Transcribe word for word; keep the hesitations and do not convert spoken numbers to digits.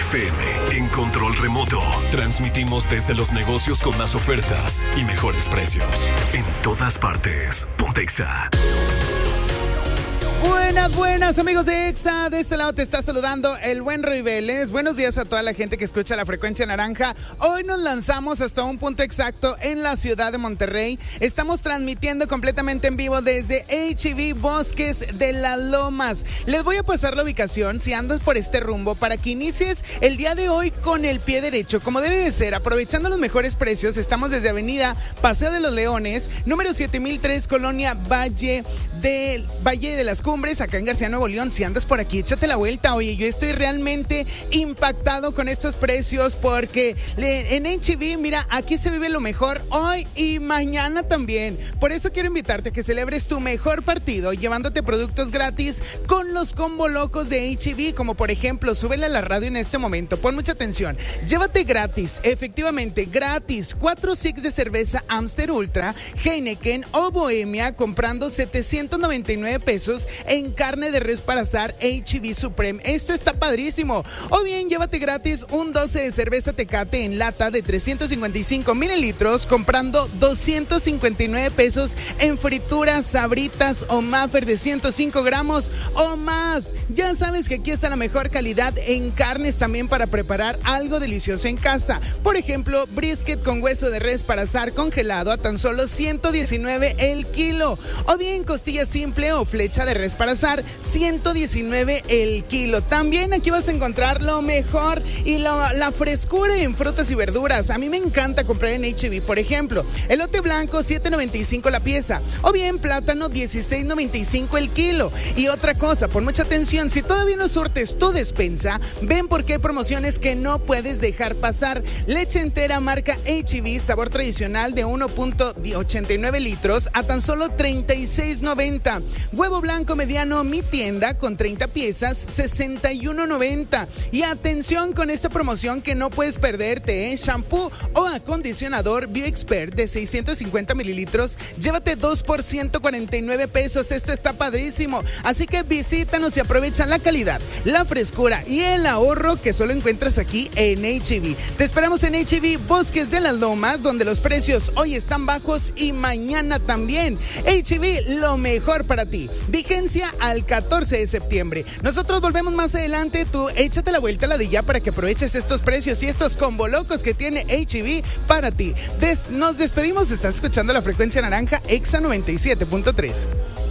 F M, en control remoto. Transmitimos desde los negocios con más ofertas y mejores precios. En todas partes. Ponte Exa. Buenas, buenas amigos de Exa, de este lado te está saludando el buen Roy Vélez. Buenos días a toda la gente que escucha la frecuencia naranja. Hoy nos lanzamos hasta un punto exacto en la ciudad de Monterrey. Estamos transmitiendo completamente en vivo desde H E B Bosques de las Lomas. Les voy a pasar la ubicación si andas por este rumbo para que inicies el día de hoy con el pie derecho, como debe de ser, aprovechando los mejores precios. Estamos desde Avenida Paseo de los Leones, número siete mil tres, Colonia Valle de, Valle de las Cumbres, acá en García, Nuevo León. Si andas por aquí, échate la vuelta. Oye, yo estoy realmente impactado con estos precios porque en H E B, mira, aquí se vive lo mejor hoy y mañana también. Por eso quiero invitarte a que celebres tu mejor partido llevándote productos gratis con los combo locos de H E B, como por ejemplo, súbele a la radio en este momento, pon mucha atención. Llévate gratis, efectivamente gratis, cuatro six de cerveza Amstel Ultra, Heineken o Bohemia comprando setecientos noventa y nueve pesos en carne de res para asar H E B Supreme. Esto está padrísimo. O bien, llévate gratis un doce de cerveza Tecate en lata de trescientos cincuenta y cinco mililitros comprando doscientos cincuenta y nueve pesos en frituras, sabritas o Maffer de ciento cinco gramos o más. Ya sabes que aquí está la mejor calidad en carnes también para preparar algo delicioso en casa. Por ejemplo, brisket con hueso de res para asar congelado a tan solo ciento diecinueve el kilo. O bien, costilla simple o flecha de res para asar, ciento diecinueve el kilo. También aquí vas a encontrar lo mejor y lo, la frescura en frutas y verduras. A mí me encanta comprar en H E B, por ejemplo, elote blanco siete noventa y cinco la pieza, o bien plátano dieciséis noventa y cinco el kilo. Y otra cosa, pon mucha atención, si todavía no surtes tu despensa, ven porque hay promociones que no puedes dejar pasar. Leche entera marca H E B, sabor tradicional de uno punto ochenta y nueve litros a tan solo treinta y seis noventa. Huevo blanco mediano Mi Tienda con treinta piezas, sesenta y uno noventa. Y atención con esta promoción que no puedes perderte, ¿eh? Shampoo o acondicionador BioExpert de seiscientos cincuenta mililitros, llévate dos por ciento cuarenta y nueve pesos. Esto está padrísimo. Así que visítanos y aprovecha la calidad, la frescura y el ahorro que solo encuentras aquí en H E B. Te esperamos en H E B Bosques de las Lomas, donde los precios hoy están bajos y mañana también. H E B, lo mejor para ti. Vigencia al catorce de septiembre. Nosotros volvemos más adelante. Tú échate la vuelta a la de ya para que aproveches estos precios y estos combo locos que tiene H E B para ti. Des- nos despedimos. Estás escuchando la frecuencia naranja Exa noventa y siete punto tres.